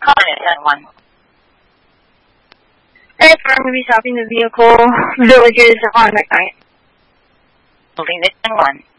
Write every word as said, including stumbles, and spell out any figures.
Calling at ten one. Hey, firm will be stopping the vehicle. Villagers on McKnight. Moving to ten one.